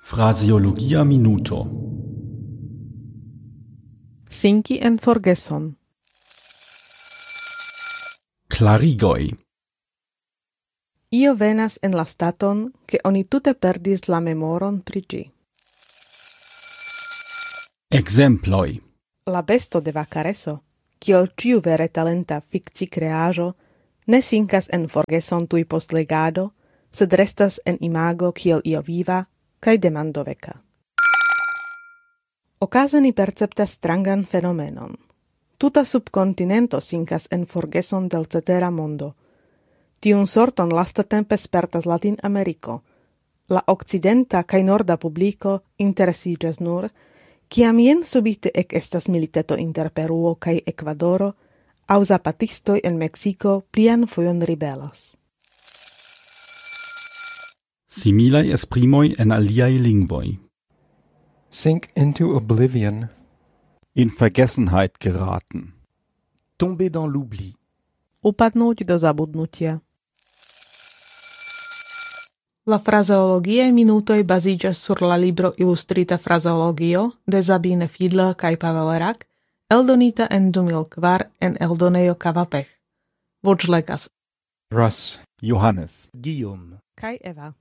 Phraseologia minuto. Sinki en forgeson. Klarigoj. Io venas en la staton, che oni tute perdis la memoron pri ĝi. Ekzemploj. La besto de Vacareso, kiel ĉiu vere talenta fikci kreaĵo, ne sinkas en forgeson tuj post legado, sed restas en imago kiel io viva kaj demandoveka. Okaze ni perceptas strangan fenomenon. Tuta subkontinento sinkas en forgeson del cetera mondo. Tiun sorton lastatempe spertas Latin Ameriko. La occidenta kaj norda publiko interesiĝas nur, kiam jen subite ekestas militeto inter Peruo kaj Ekvadoro, aŭ zapatistoj en Meksiko plian fojon ribelas. Similaj esprimoj en aliaj lingvoj. Sink into oblivion. In Vergessenheit geraten. Tomber dans l'oubli. Upadnúť do zabudnutia. La frazeologiae minutoj baziĝas sur la libro Ilustrita frazeologio de Sabine Fiedler kaj Pavel Rak, eldonita en 2004 en eldonejo Kavapech. Voĉlegas Russ. Johannes. Guillaume. kaj Eva.